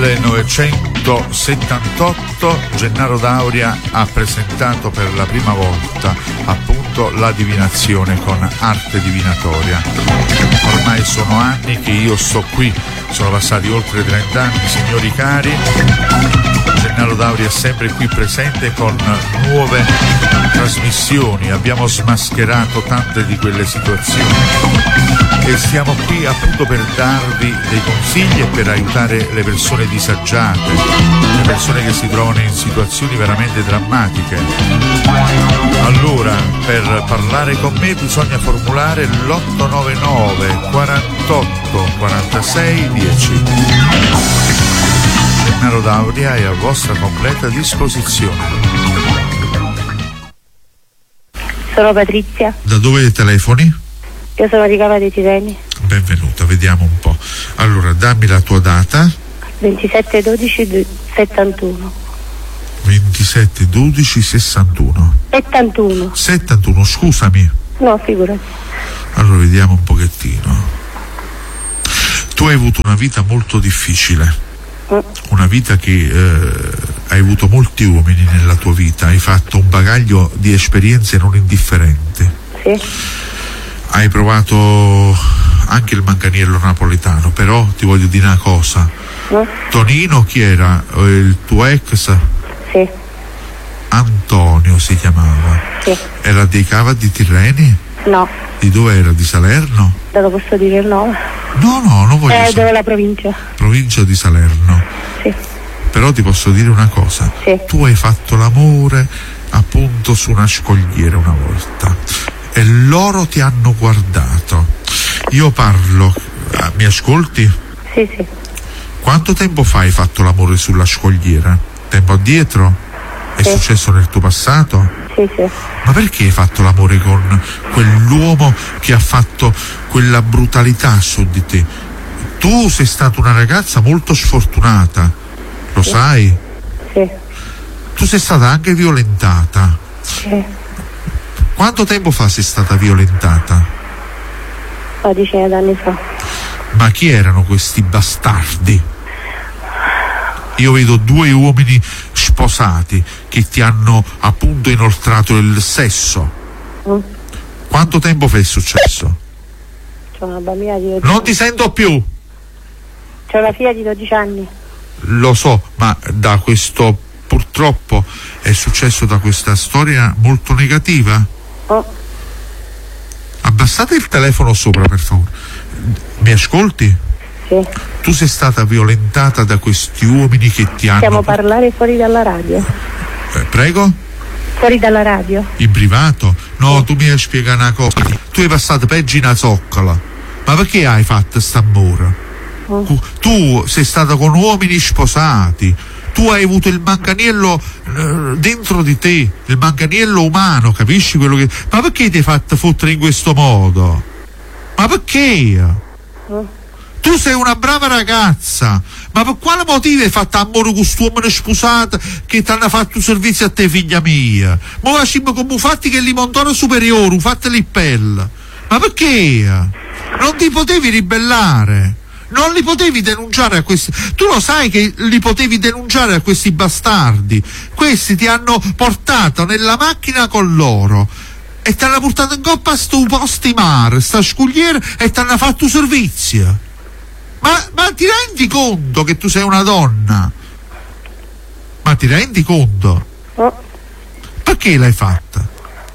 1978 Gennaro D'Auria ha presentato per la prima volta appunto la divinazione con arte divinatoria. Ormai sono anni che io sto qui, sono passati oltre 30 anni, signori cari. Gennaro D'Auria è sempre qui presente con nuove trasmissioni, abbiamo smascherato tante di quelle situazioni e siamo qui appunto per darvi dei consigli e per aiutare le persone disagiate, le persone che si trovano in situazioni veramente drammatiche. Allora, per parlare con me bisogna formulare l'899 48 46 10. Gennaro D'Auria è a vostra completa disposizione. Sono Patrizia. Da dove telefoni? Io sono di Cava dei Tirreni. Benvenuta, vediamo un po'. Allora, dammi la tua data. 27/12/71. 27/12/61. 71, scusami. No, figurati. Allora, vediamo un pochettino. Tu hai avuto una vita molto difficile. Una vita che hai avuto molti uomini nella tua vita, hai fatto un bagaglio di esperienze non indifferenti. Sì. Hai provato anche il manganiello napoletano, però ti voglio dire una cosa. Tonino chi era? Il tuo ex? Sì. Antonio si chiamava. Sì. Era dei Cava di Tirreni? No. Di dove era? Di Salerno? Te lo posso dire il nome? No, non voglio sapere. Dove la provincia? Provincia di Salerno. Sì. Però ti posso dire una cosa. Sì. Tu hai fatto l'amore appunto su una scogliera una volta e loro ti hanno guardato. Io parlo, mi ascolti? Sì, sì. Quanto tempo fa hai fatto l'amore sulla scogliera? Tempo addietro? È successo nel tuo passato? Sì, sì. Ma perché hai fatto l'amore con quell'uomo che ha fatto quella brutalità su di te? Tu sei stata una ragazza molto sfortunata, lo sai? Sì. Tu sei stata anche violentata. Sì. Quanto tempo fa sei stata violentata? 12 anni fa. Ma chi erano questi bastardi? Io vedo due uomini sposati che ti hanno appunto inoltrato il sesso. Quanto tempo fa è successo? C'ho una bambina di 12 Non ti sento più. C'ho una figlia di 12 anni. Lo so, ma da questo purtroppo è successo da questa storia molto negativa. Abbassate il telefono sopra, per favore. Mi ascolti? Sì. Tu sei stata violentata da questi uomini che ti hanno... Possiamo parlare fuori dalla radio? Prego? Fuori dalla radio? In privato? No, tu mi hai spiegato una cosa. Tu hai passato peggio in una zoccola. Ma perché hai fatto st'amore? Tu sei stata con uomini sposati. Tu hai avuto il manganiello dentro di te, il manganiello umano, capisci quello che... Ma perché ti hai fatto fottere in questo modo? Ma perché? Tu sei una brava ragazza, ma per quale motivo hai fatto amore con quest'uomo sposato che ti hanno fatto servizio a te, figlia mia? Ma facciamo come fatti che li montano superiore, fatti li pelle. Ma perché? Non ti potevi ribellare? Non li potevi denunciare a questi... Tu lo sai che li potevi denunciare a questi bastardi. Questi ti hanno portato nella macchina con loro e ti hanno portato in coppa a sto posto di mare, sta scugliera, e ti hanno fatto servizio. Ma ti rendi conto che tu sei una donna? Ma ti rendi conto? Perché l'hai fatta?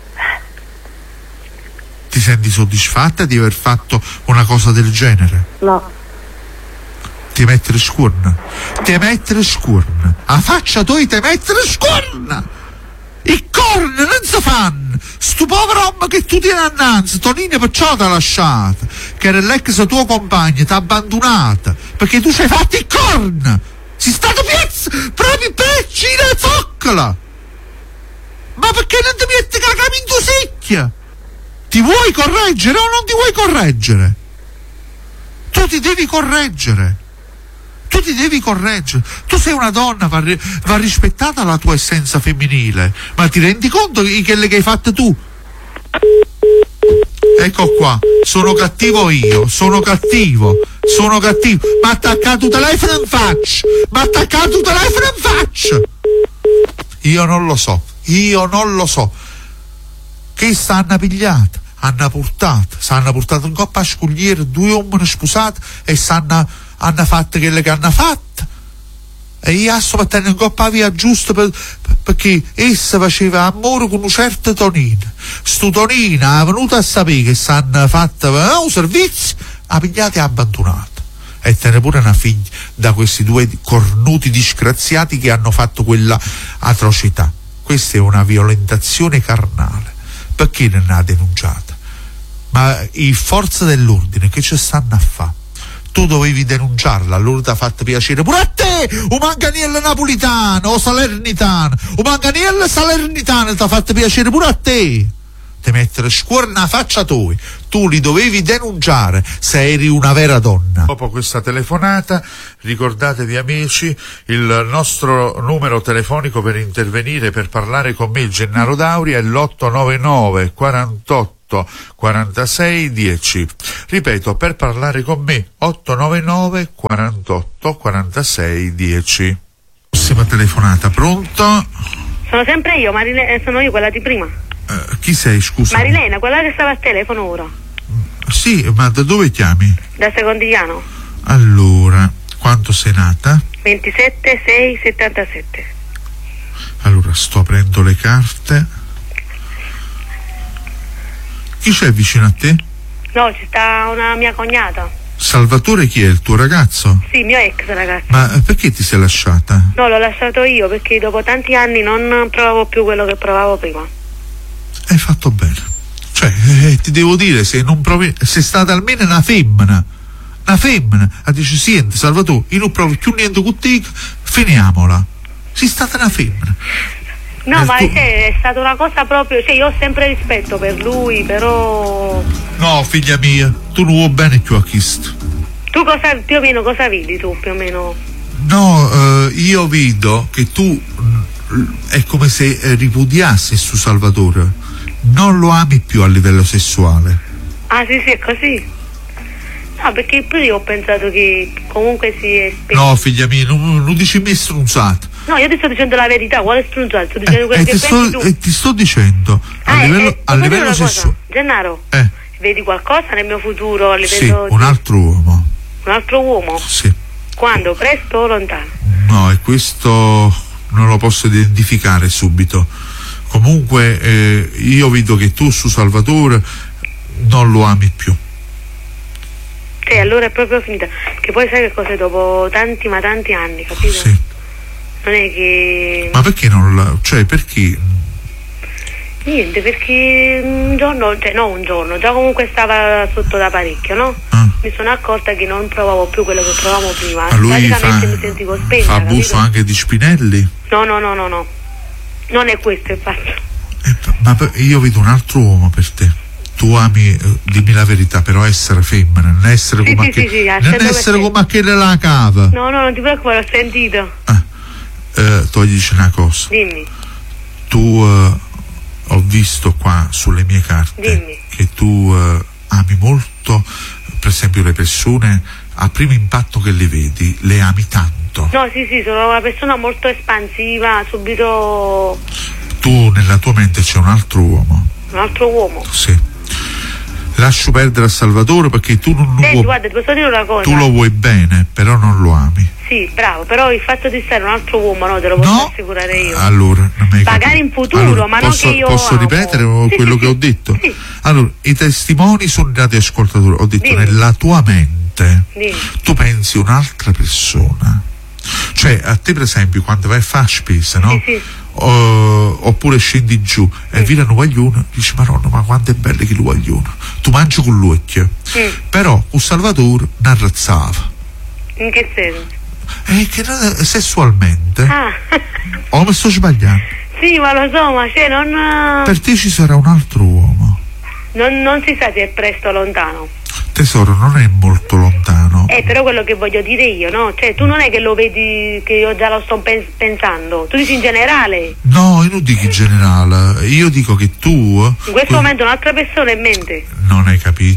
Ti senti soddisfatta di aver fatto una cosa del genere? No. Ti mettere scuorna. Ti mettere scuorna. A faccia tua ti mettere scuorna. I corni non si fanno. Sto povero uomo che tu tieni annanzi, Tonino, perciò ti ha lasciata, che era l'ex tuo compagno, ti ha abbandonata perché tu ci hai fatto i corni. Sei stato proprio piccina zoccola. Ma perché non ti metti cagami in tua secchia? Ti vuoi correggere o non ti vuoi correggere? Tu ti devi correggere. Tu ti devi correggere. Tu sei una donna, va rispettata la tua essenza femminile. Ma ti rendi conto di quelle che hai fatte tu? Ecco qua, sono cattivo io, sono cattivo. Sono cattivo. Ma attaccato il telefono in faccia. Io non lo so. Che stanno pigliate? Hanno portato in coppa a scogliere 2 uomini sposati e hanno fatto quello che hanno fatto. E io sto mettendo in coppa via giusto perché essa faceva amore con un certo Tonino. Sto Tonino è venuto a sapere che s'hanno fatto un servizio, ha pigliato e ha abbandonato. E te ne pure una figlia da questi 2 cornuti disgraziati che hanno fatto quella atrocità. Questa è una violentazione carnale. Perché non ha denunciata? Ma i forze dell'ordine che ci stanno a fare? Tu dovevi denunciarla, allora ti ha fatto piacere pure a te, un manganiello napolitano o salernitano, un manganiello salernitano ti ha fatto piacere pure a te. Ti mettere scuola nella faccia tu li dovevi denunciare se eri una vera donna. Dopo questa telefonata, ricordatevi amici, il nostro numero telefonico per intervenire, per parlare con me, Gennaro Dauria, è l'899 48 46 10. Ripeto, per parlare con me 899 48 46 10. Prossima telefonata, pronto? Sono sempre io, Marilena, sono io quella di prima. Chi sei, scusa? Marilena, quella che stava al telefono ora. Sì, ma da dove chiami? Da Secondigliano. Allora, quando sei nata? 27/6/77. Allora, sto aprendo le carte. Chi c'è vicino a te? No, ci sta una mia cognata. Salvatore chi è? Il tuo ragazzo? Sì, mio ex ragazzo. Ma perché ti sei lasciata? No, l'ho lasciato io perché dopo tanti anni non provavo più quello che provavo prima. Hai fatto bene. Cioè, ti devo dire, se non provi, sei stata almeno una femmina. Ha detto, senti Salvatore, io non provo più niente con te, finiamola. Sei stata una femmina. No, ma è stata una cosa proprio, io ho sempre rispetto per lui, però... No, figlia mia, tu non vuoi bene più a Cristo. Tu più o meno cosa vedi tu, più o meno? No, io vedo che tu è come se ripudiassi su Salvatore. Non lo ami più a livello sessuale. Ah, sì, è così. No, perché pure io ho pensato che comunque si è spento. No, figlia mia, non dici me strunzato. No, io ti sto dicendo la verità, quale strunzato? Sto dicendo quello che pensi tu. Ti sto dicendo, a livello sessuale. Gennaro, vedi qualcosa nel mio futuro? A livello sì, un altro uomo. Un altro uomo? Sì. Quando? Presto o lontano? No, e questo non lo posso identificare subito. Comunque io vedo che tu su Salvatore non lo ami più. Sì, allora è proprio finita. Che poi sai che cosa, dopo tanti anni, capito? Sì. Non è che... Ma perché non la... cioè perché? Niente, perché un giorno, già comunque stava sotto da parecchio, no? Mi sono accorta che non provavo più quello che provavo prima. Ma lui mi sentivo spenta, fa abuso anche di Spinelli? No. Non è questo il fatto. Ma io vedo un altro uomo per te. Tu ami, dimmi la verità, però essere femmina, non essere come come quella la cava. No, non ti preoccupare, ho sentito. Tu dici una cosa. Dimmi. Tu ho visto qua sulle mie carte che tu ami molto, per esempio, le persone a primo impatto che le vedi, le ami tanto. No, sì, sono una persona molto espansiva, subito. Tu nella tua mente c'è un altro uomo. Un altro uomo? Sì. Lascio perdere a Salvatore perché tu non vuoi. Guarda, ti posso dire una cosa. Tu lo vuoi bene, però non lo ami. Sì, bravo, però il fatto di stare un altro uomo, no, te lo posso assicurare io. Allora, magari in futuro, allora, ma non che io posso ripetere quello che ho detto? Sì. Allora, i testimoni sono dati ascoltatori. Ho detto, nella tua mente tu pensi un'altra persona. Cioè, a te per esempio, quando vai a fare spesa, no? Sì. Oppure scendi giù e vedi un guaglione, dici Maronna, ma quanto è bello che il guaglione, tu mangi con l'occhio. Però con Salvatore ne arrazzava. In che senso? Che sessualmente o mi sto sbagliando? Sì, ma lo so, ma non per te ci sarà un altro uomo. Non si sa se è presto o lontano. Tesoro, non è molto lontano. Però quello che voglio dire io, no? Cioè, tu non è che lo vedi, che io già lo sto pensando. Tu dici in generale. No, io non dico in generale. Io dico che tu in questo momento un'altra persona in mente. Non hai capito.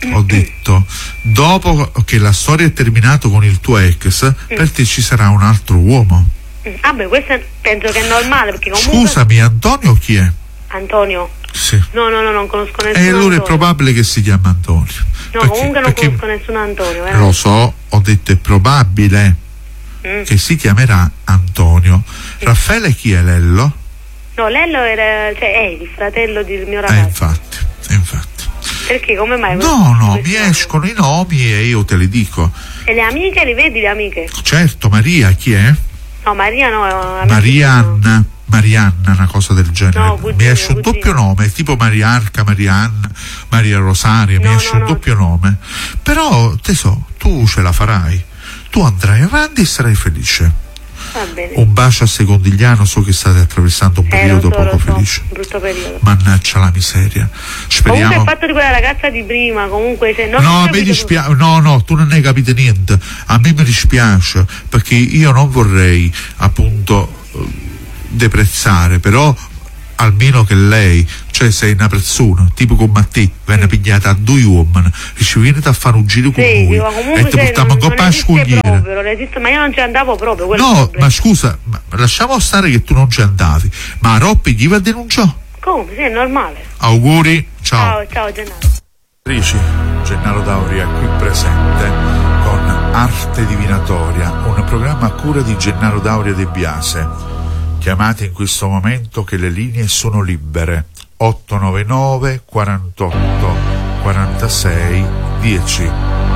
ho detto, dopo che la storia è terminata con il tuo ex, per te ci sarà un altro uomo. Beh, questo penso che è normale, perché comunque... Scusami, Antonio chi è? Antonio? Sì. No, non conosco nessuno. E allora Antonio. è probabile che si chiama Antonio. No, comunque non conosco nessun Antonio. Lo so, ho detto è probabile che si chiamerà Antonio. Raffaele chi è Lello? No, Lello è il fratello del mio ragazzo. Infatti. Perché come mai? No, mi escono i nomi e io te li dico. E le amiche, le vedi le amiche? Certo, Maria chi è? No, Maria no. Marianna, una cosa del genere. No, mi esce un doppio nome, tipo Mariarca, Marianna, Maria Rosaria, mi esce un doppio nome. Però, tu ce la farai. Tu andrai avanti e sarai felice. Va bene. Un bacio a Secondigliano, so che state attraversando un periodo poco felice. Un brutto periodo. Mannaggia la miseria. Speriamo. Comunque il fatto di quella ragazza di prima, comunque se non... No, mi dispiace. No, tu non hai capito niente. A me mi dispiace, perché io non vorrei appunto deprezzare, però almeno che lei, cioè sei una persona tipo come te, venne pigliata a due uomini e ci viene a fare un giro con noi e ti portiamo un po' a scogliere. Ma io non ci andavo proprio. No, ma scusa, lasciamo stare che tu non ci andavi, ma a Roppi gli va a denunciare. Come? Sì, è normale. Auguri, ciao. Ciao Gennaro. Gennaro Dauria qui presente con Arte Divinatoria, un programma a cura di Gennaro Dauria De Biase. Chiamate in questo momento che le linee sono libere. 899 48 46 10.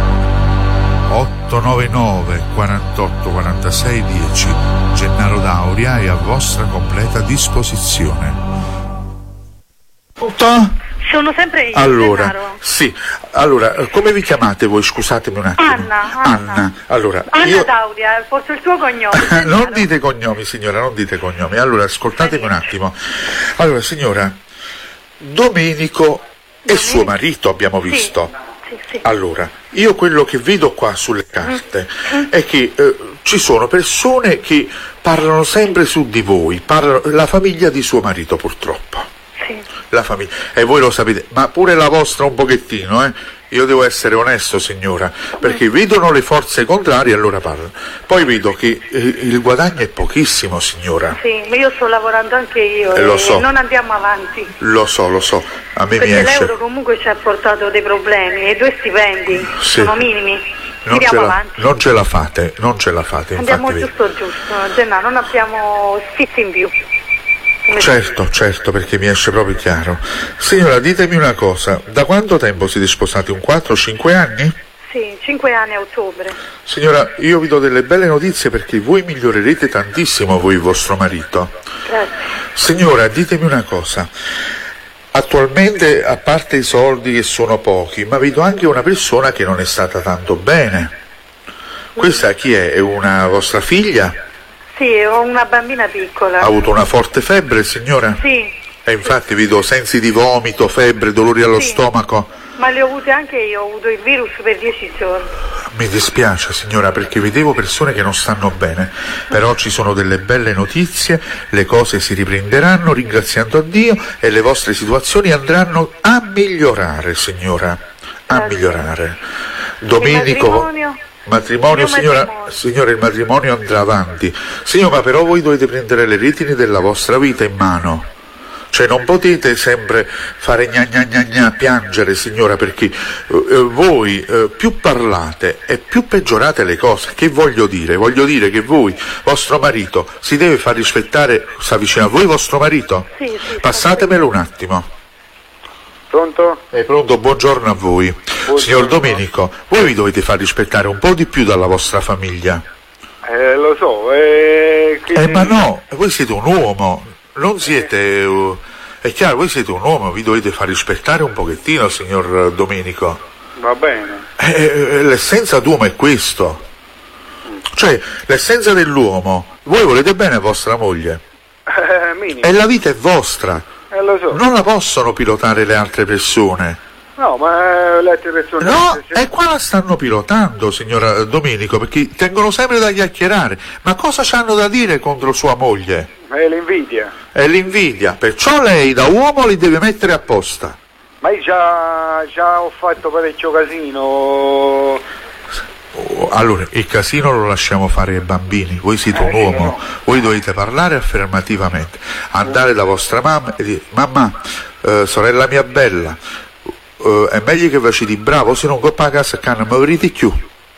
899 48 46 10. Gennaro Dauria è a vostra completa disposizione. Sono sempre io. Allora, Gennaro. sì. Allora, come vi chiamate voi? Scusatemi un attimo. Anna. Allora, Anna Dauria, forse il tuo cognome. Non dite cognomi, signora, non dite cognomi. Allora, ascoltatemi un attimo. Allora, signora, Domenico e suo marito abbiamo visto. Sì. Allora, io quello che vedo qua sulle carte è che ci sono persone che parlano sempre su di voi, la famiglia di suo marito purtroppo. Sì. La famiglia, e voi lo sapete, ma pure la vostra un pochettino, io devo essere onesto, signora, perché vedono le forze contrarie e allora parlano. Poi vedo che il guadagno è pochissimo, signora. Sì, ma io sto lavorando anche io lo so. non andiamo avanti. Lo so, a me perché mi esce. l'euro comunque ci ha portato dei problemi e 2 stipendi sono minimi. Non ce la fate. Andiamo infatti, giusto, Gennaro, non abbiamo sfizi in più. Certo, perché mi esce proprio chiaro. Signora, ditemi una cosa, da quanto tempo siete sposati? Un 4-5 anni? Sì, 5 anni a ottobre. Signora, io vi do delle belle notizie perché voi migliorerete tantissimo voi e vostro marito. Grazie. Signora, ditemi una cosa. Attualmente, a parte i soldi che sono pochi, ma vedo anche una persona che non è stata tanto bene. Questa chi è? È una vostra figlia? Sì, ho una bambina piccola. Ha avuto una forte febbre, signora? Sì. E infatti vedo sensi di vomito, febbre, dolori allo stomaco. Ma le ho avute anche io, ho avuto il virus per 10 giorni. Mi dispiace, signora, perché vedevo persone che non stanno bene, però ci sono delle belle notizie, le cose si riprenderanno ringraziando a Dio e le vostre situazioni andranno a migliorare, signora, a migliorare. Domenico... Matrimonio, signora, il matrimonio andrà avanti. Signora, ma però voi dovete prendere le redini della vostra vita in mano. Cioè non potete sempre fare gna piangere, signora, perché voi più parlate e più peggiorate le cose. Che voglio dire? Voglio dire che voi, vostro marito, si deve far rispettare. Sta vicino a voi vostro marito? Sì. Passatemelo un attimo. Pronto? Pronto, buongiorno a voi. Buongiorno. Signor Domenico, voi vi dovete far rispettare un po' di più dalla vostra famiglia. Lo so, ma no, voi siete un uomo, non siete... è chiaro, voi siete un uomo, vi dovete far rispettare un pochettino, signor Domenico. Va bene. L'essenza d'uomo è questo. Cioè, l'essenza dell'uomo, voi volete bene a vostra moglie. E la vita è vostra. Lo so. Non la possono pilotare le altre persone. No, ma le altre persone... No, e qua la stanno pilotando, signora Domenico, perché tengono sempre da chiacchierare. Ma cosa c'hanno da dire contro sua moglie? È l'invidia. È l'invidia, perciò lei da uomo li deve mettere apposta. Ma io già ho fatto parecchio casino. Allora, il casino lo lasciamo fare ai bambini, voi siete un uomo, voi dovete parlare affermativamente, andare da vostra mamma e dire: mamma, sorella mia bella, è meglio che facciate bravo, se non coppa a casa che non mi avrete più.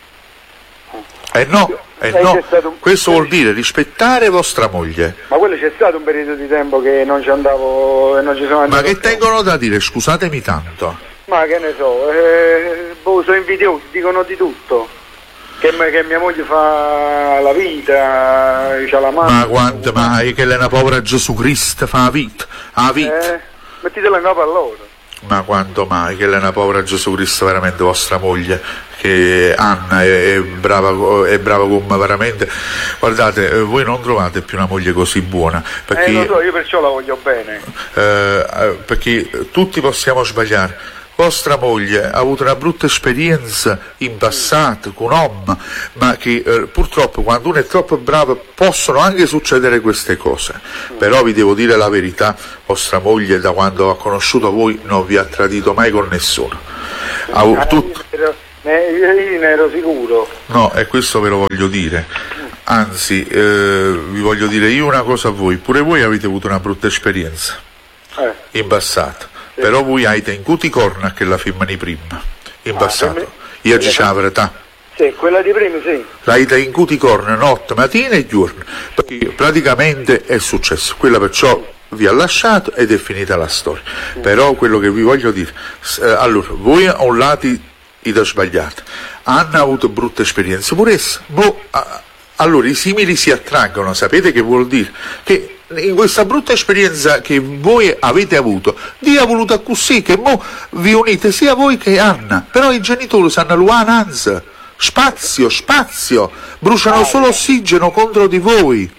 No, questo vuol dire rispettare vostra moglie. Ma quello c'è stato un periodo di tempo che non ci andavo e non ci sono andato. Ma che tengono da dire, scusatemi tanto? Ma che ne so, sono invidiosi, dicono di tutto. Che mia moglie fa la vita, c'ha la mano. Ma quanto mai che lei è una povera Gesù Cristo fa la vita? Mettitela in capo a loro. Ma quanto mai che lei è una povera Gesù Cristo, veramente vostra moglie, che Anna è brava come veramente. Guardate, voi non trovate più una moglie così buona, perché lo so, io perciò la voglio bene. Perché tutti possiamo sbagliare. Vostra moglie ha avuto una brutta esperienza in passato con un uomo, ma che purtroppo quando uno è troppo bravo possono anche succedere queste cose. Però vi devo dire la verità, vostra moglie da quando ha conosciuto voi non vi ha tradito mai con nessuno. Io ne ero sicuro. No, e questo ve lo voglio dire. Anzi, vi voglio dire io una cosa a voi, pure voi avete avuto una brutta esperienza in passato. Però voi avete in cuti corna che la firma di prima, in passato. Io ci c'è la verità. Sì, quella di prima sì. L'avete in cuti corna notte, mattina e giorno, perché praticamente è successo. Quella perciò vi ha lasciato ed è finita la storia. Però quello che vi voglio dire, allora, voi a un lato avete sbagliato, Anna ha avuto brutte esperienze, pure essa. Allora i simili si attraggono, sapete che vuol dire? Che in questa brutta esperienza che voi avete avuto, Dio ha voluto così che mo vi unite sia voi che Anna, però i genitori sanno l'uananza, spazio, bruciano solo ossigeno contro di voi.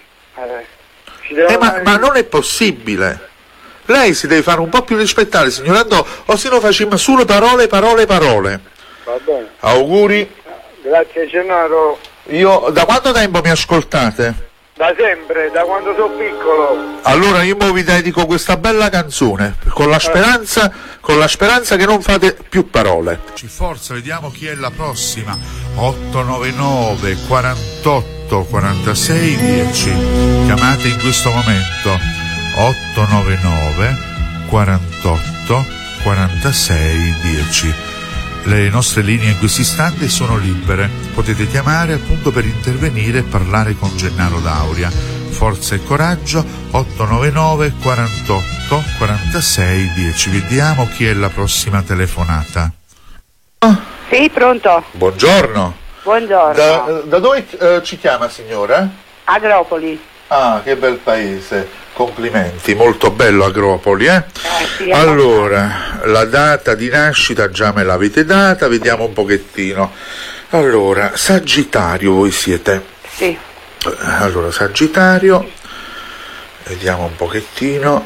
Ma non è possibile. Lei si deve fare un po' più rispettare, signor Andò, o se no facciamo solo parole. Va bene. Auguri. Grazie Gennaro. Io, da quanto tempo mi ascoltate? Da sempre, da quando sono piccolo. Allora io vi dedico questa bella canzone, con la speranza che non fate più parole. Forza, vediamo chi è la prossima. 899 48 46 10. Chiamate in questo momento. 899 48 46 10. Le nostre linee in questo istante sono libere, potete chiamare appunto per intervenire e parlare con Gennaro D'Auria. Forza e coraggio, 899 48 46 10. Vediamo chi è la prossima telefonata. Sì, pronto? Buongiorno. Buongiorno. Da dove ci chiama, signora? Agropoli. Ah, che bel paese. Complimenti, molto bello Agropoli, sì, allora, la data di nascita già me l'avete data, vediamo un pochettino. Allora, Sagittario voi siete? Sì. Allora, Sagittario, vediamo un pochettino.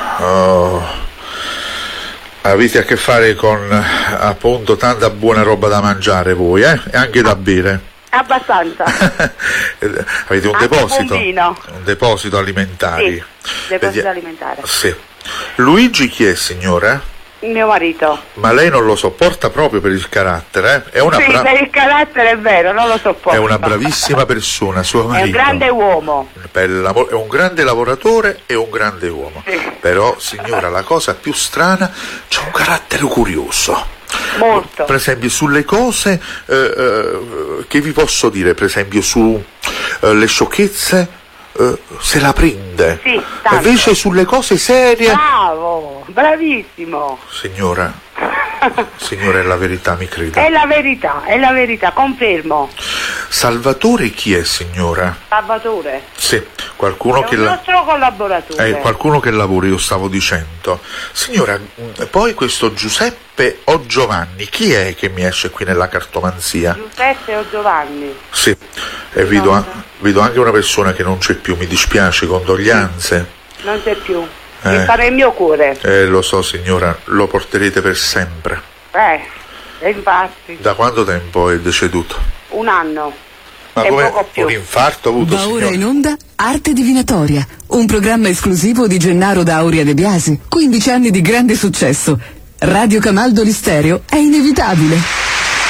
Avete a che fare con appunto tanta buona roba da mangiare voi, e anche da bere. Abbastanza. Avete un deposito alimentare. Sì, deposito alimentare. Sì. Luigi chi è, signora? Mio marito. Ma lei non lo sopporta proprio per il carattere, eh? Per il carattere è vero, non lo sopporto. È una bravissima persona, suo marito. È un grande uomo. È un grande lavoratore e un grande uomo. Sì. Però, signora, la cosa più strana, c'è un carattere curioso. Molto. Per esempio sulle cose che vi posso dire, per esempio su le sciocchezze se la prende. Sì, tanto. Invece sulle cose serie. Bravo, bravissimo. Signora, è la verità, mi creda. È la verità, confermo. Salvatore chi è, signora? Salvatore? Sì, qualcuno è un nostro collaboratore. Qualcuno che lavora, io stavo dicendo. Signora, poi questo Giuseppe o Giovanni, chi è che mi esce qui nella cartomanzia? Giuseppe o Giovanni? Sì, e vedo anche una persona che non c'è più, mi dispiace, condoglianze. Non c'è più. Che fa nel mio cuore. Lo so, signora, lo porterete per sempre. Infatti. Da quanto tempo è deceduto? Un anno. Ma come un infarto ha avuto, Va ora signora? in onda Arte Divinatoria, un programma esclusivo di Gennaro D'Auria De Biasi. 15 anni di grande successo. Radio Camaldoli Stereo è inevitabile.